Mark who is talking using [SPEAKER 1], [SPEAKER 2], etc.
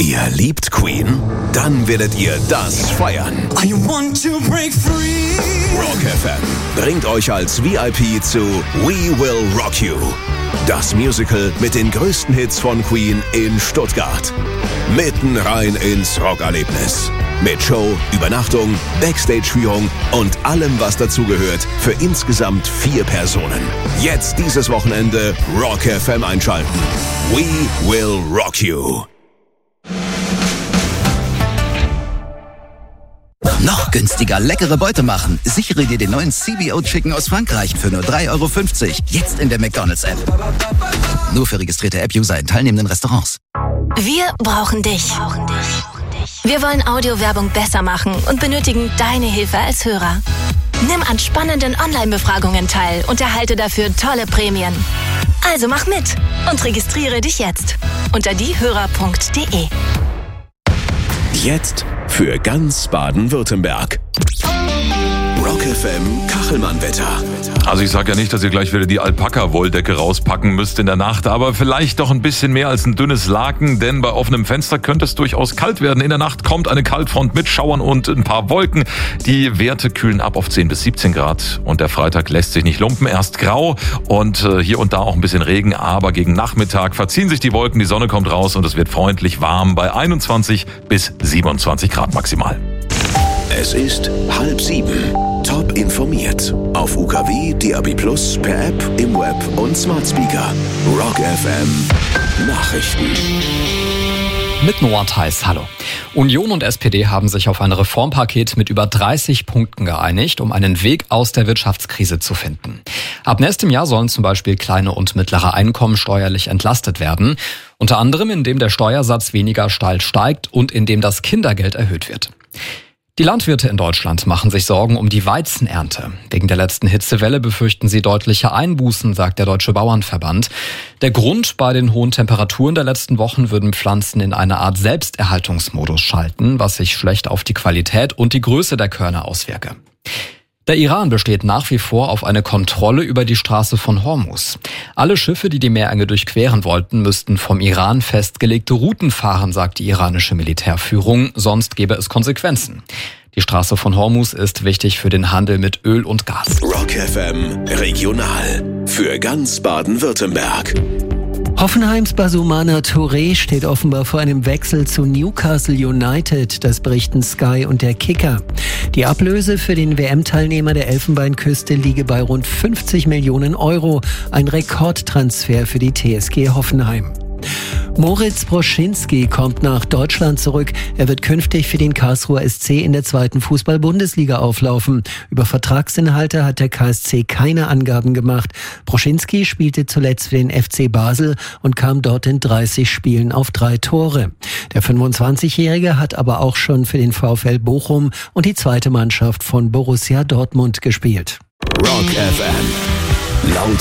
[SPEAKER 1] Ihr liebt Queen? Dann werdet ihr das feiern.
[SPEAKER 2] I want to break free.
[SPEAKER 1] Rock FM bringt euch als VIP zu We Will Rock You. Das Musical mit den größten Hits von Queen in Stuttgart. Mitten rein ins Rockerlebnis. Mit Show, Übernachtung, Backstage-Führung und allem, was dazugehört, für insgesamt 4 Personen. Jetzt dieses Wochenende Rock FM einschalten. We Will Rock You.
[SPEAKER 3] Noch günstiger leckere Beute machen. Sichere dir den neuen CBO Chicken aus Frankreich für nur 3,50 €. Jetzt in der McDonald's-App. Nur für registrierte App-User in teilnehmenden Restaurants.
[SPEAKER 4] Wir brauchen dich. Wir wollen Audiowerbung besser machen und benötigen deine Hilfe als Hörer. Nimm an spannenden Online-Befragungen teil und erhalte dafür tolle Prämien. Also mach mit und registriere dich jetzt unter diehörer.de.
[SPEAKER 1] Jetzt für ganz Baden-Württemberg. Rock FM Kachelmann-Wetter.
[SPEAKER 5] Also ich sage ja nicht, dass ihr gleich wieder die Alpaka-Wolldecke rauspacken müsst in der Nacht, aber vielleicht doch ein bisschen mehr als ein dünnes Laken, denn bei offenem Fenster könnte es durchaus kalt werden. In der Nacht kommt eine Kaltfront mit Schauern und ein paar Wolken. Die Werte kühlen ab auf 10 bis 17 Grad und der Freitag lässt sich nicht lumpen. Erst grau und hier und da auch ein bisschen Regen, aber gegen Nachmittag verziehen sich die Wolken, die Sonne kommt raus und es wird freundlich warm bei 21 bis 27 Grad maximal.
[SPEAKER 1] Es ist 6:30. Top informiert. Auf UKW, DAB+, per App, im Web und Smart Speaker. Rock FM Nachrichten.
[SPEAKER 6] Mit Noah Theis, hallo. Union und SPD haben sich auf ein Reformpaket mit über 30 Punkten geeinigt, um einen Weg aus der Wirtschaftskrise zu finden. Ab nächstem Jahr sollen zum Beispiel kleine und mittlere Einkommen steuerlich entlastet werden. Unter anderem, indem der Steuersatz weniger steil steigt und indem das Kindergeld erhöht wird. Die Landwirte in Deutschland machen sich Sorgen um die Weizenernte. Wegen der letzten Hitzewelle befürchten sie deutliche Einbußen, sagt der Deutsche Bauernverband. Der Grund: bei den hohen Temperaturen der letzten Wochen würden Pflanzen in eine Art Selbsterhaltungsmodus schalten, was sich schlecht auf die Qualität und die Größe der Körner auswirke. Der Iran besteht nach wie vor auf eine Kontrolle über die Straße von Hormuz. Alle Schiffe, die die Meerenge durchqueren wollten, müssten vom Iran festgelegte Routen fahren, sagt die iranische Militärführung, sonst gäbe es Konsequenzen. Die Straße von Hormuz ist wichtig für den Handel mit Öl und Gas.
[SPEAKER 1] Rock FM Regional für ganz Baden-Württemberg.
[SPEAKER 7] Hoffenheims Basumana Touré steht offenbar vor einem Wechsel zu Newcastle United, das berichten Sky und der Kicker. Die Ablöse für den WM-Teilnehmer der Elfenbeinküste liege bei rund 50 Millionen €, ein Rekordtransfer für die TSG Hoffenheim. Moritz Broschinski kommt nach Deutschland zurück. Er wird künftig für den Karlsruher SC in der 2. Fußball-Bundesliga auflaufen. Über Vertragsinhalte hat der KSC keine Angaben gemacht. Broschinski spielte zuletzt für den FC Basel und kam dort in 30 Spielen auf 3 Tore. Der 25-Jährige hat aber auch schon für den VfL Bochum und die 2. Mannschaft von Borussia Dortmund gespielt.
[SPEAKER 1] Rock FM. Laut